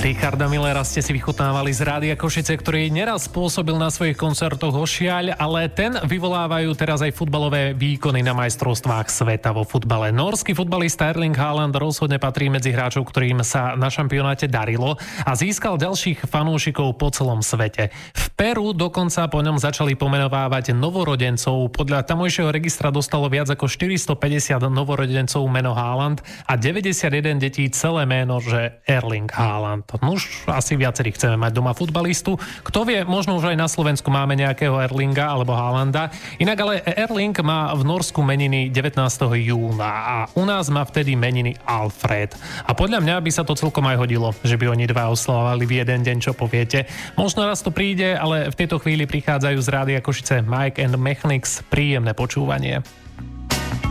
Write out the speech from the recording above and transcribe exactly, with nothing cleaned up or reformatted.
Richarda Millera ste si vychutnávali z Rádia Košice, ktorý neraz pôsobil na svojich koncertoch ošiaľ, ale ten vyvolávajú teraz aj futbalové výkony na majstrovstvách sveta vo futbale. Norský futbalista Erling Haaland rozhodne patrí medzi hráčov, ktorým sa na šampionáte darilo a získal ďalších fanúšikov po celom svete. V Peru dokonca po ňom začali pomenovávať novorodencov. Podľa tamojšieho registra dostalo viac ako štyristopäťdesiat novorodencov meno Haaland a deväťdesiatjeden detí celé meno, že Erling Haaland. No už asi viacerí chceme mať doma futbalistu. Kto vie, možno už aj na Slovensku máme nejakého Erlinga alebo Haalanda. Inak ale Erling má v Norsku meniny devätnásteho júna a u nás má vtedy meniny Alfred. A podľa mňa by sa to celkom aj hodilo, že by oni dva oslavovali v jeden deň, čo poviete. Možno raz to príde, ale v tejto chvíli prichádzajú z Rádia Košice Mike and Mechanics. Príjemné počúvanie.